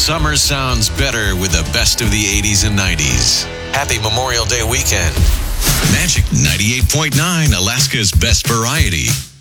Summer sounds better with the best of the 80s and 90s. Happy Memorial Day weekend. Magic 98.9, Alaska's best variety.